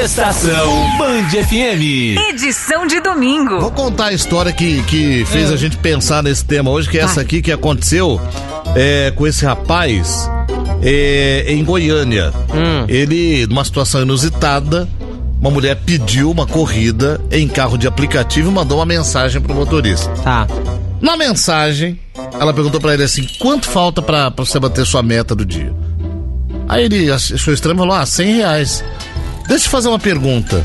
Estação Band FM. Edição de domingo. Vou contar a história que fez a gente pensar nesse tema hoje, que é essa aqui que aconteceu com esse rapaz em Goiânia. Ele, numa situação inusitada, uma mulher pediu uma corrida em carro de aplicativo e mandou uma mensagem pro motorista. Tá. Na mensagem, ela perguntou pra ele assim: quanto falta pra você bater sua meta do dia? Aí ele achou estranho e falou: R$100. Deixa eu te fazer uma pergunta.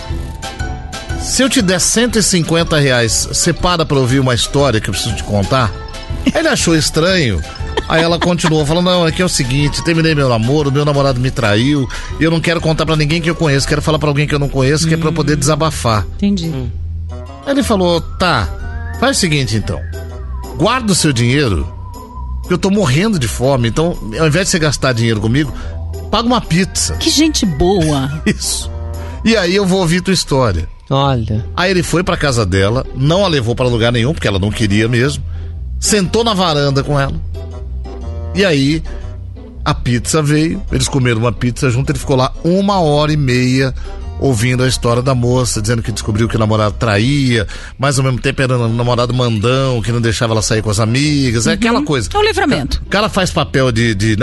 Se eu te der R$150, você para pra ouvir uma história que eu preciso te contar? Ele achou estranho. Aí ela continuou falando: não, aqui é o seguinte, terminei meu namoro, meu namorado me traiu, e eu não quero contar pra ninguém que eu conheço, quero falar pra alguém que eu não conheço, que é pra eu poder desabafar. Entendi. Aí ele falou: tá, faz o seguinte então, guarda o seu dinheiro, porque eu tô morrendo de fome, então ao invés de você gastar dinheiro comigo, paga uma pizza. Que gente boa. Isso. E aí eu vou ouvir tua história. Olha. Aí ele foi pra casa dela, não a levou pra lugar nenhum, porque ela não queria mesmo, sentou na varanda com ela. E aí a pizza veio, eles comeram uma pizza junto, ele ficou lá 1h30 ouvindo a história da moça, dizendo que descobriu que o namorado traía, mas ao mesmo tempo era um namorado mandão, que não deixava ela sair com as amigas, é aquela coisa. É o livramento. O cara faz papel de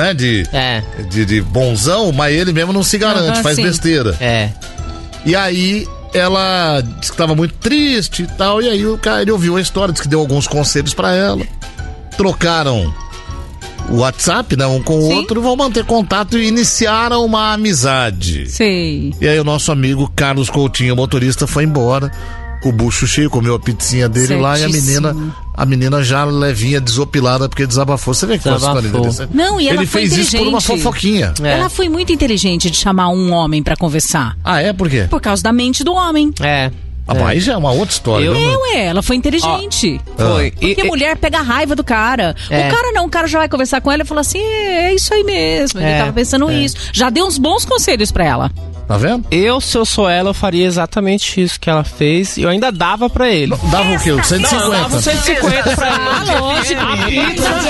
bonzão, mas ele mesmo não se garante, faz sim. besteira. E aí ela disse que estava muito triste e tal, e aí ele ouviu a história, disse que deu alguns conselhos pra ela. Trocaram o WhatsApp, né, um com o outro, vão manter contato e iniciaram uma amizade. Sei. E aí o nosso amigo Carlos Coutinho, motorista, foi embora com o bucho cheio, comeu a pizzinha dele lá, e a menina já levinha, desopilada, porque desabafou. Você vê que foi uma história interessante? Não, e ela Ele foi fez isso por uma fofoquinha. Ela foi muito inteligente de chamar um homem pra conversar. Ah, é? Por quê? Por causa da mente do homem. Aí já é uma outra história. Ela foi inteligente. Foi. Porque mulher pega a raiva do cara. O cara já vai conversar com ela e fala assim: é isso aí mesmo. Ele tava pensando isso. Já deu uns bons conselhos pra ela. Tá vendo? Se eu sou ela, eu faria exatamente isso que ela fez e eu ainda dava pra ele. Dava o quê? 150? Não, dava 150 pra ele. Lógico.